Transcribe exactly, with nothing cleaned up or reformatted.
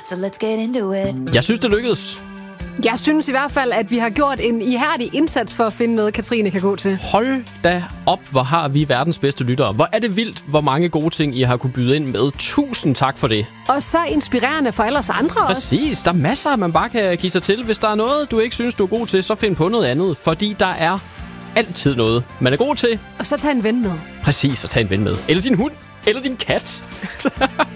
So let's get into it. Jeg synes, det lykkedes. Jeg synes i hvert fald, at vi har gjort en ihærdig indsats for at finde noget, Katrine kan gå til. Hold da op, hvor har vi verdens bedste lyttere. Hvor er det vildt, hvor mange gode ting, I har kunne byde ind med. Tusind tak for det. Og så inspirerende for alle os andre også. Præcis, der er masser, man bare kan give sig til. Hvis der er noget, du ikke synes, du er god til, så find på noget andet. Fordi der er altid noget, man er god til. Og så tag en ven med. Præcis, og tag en ven med. Eller din hund. Eller din kat.